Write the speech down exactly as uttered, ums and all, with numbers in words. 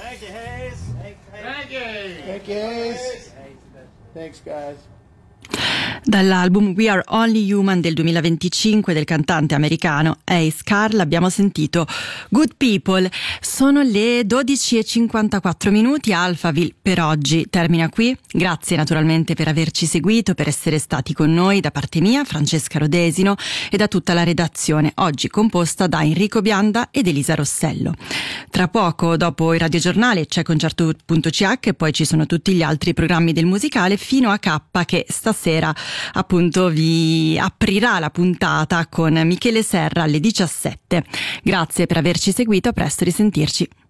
Thank you, Hayes. Thank you. Thank you, Hayes. Thanks, guys. Dall'album We Are Only Human del duemilaventicinque del cantante americano Hayes Carll abbiamo sentito Good People. Sono le dodici e cinquantaquattro minuti. Alphaville per oggi termina qui. Grazie naturalmente per averci seguito, per essere stati con noi da parte mia, Francesca Rodesino, e da tutta la redazione, oggi composta da Enrico Bianda ed Elisa Rossello. Tra poco, dopo il radiogiornale, c'è Concerto punto c h e poi ci sono tutti gli altri programmi del musicale fino a K, che stasera appunto vi aprirà la puntata con Michele Serra alle diciassette. Grazie per averci seguito, a presto, risentirci.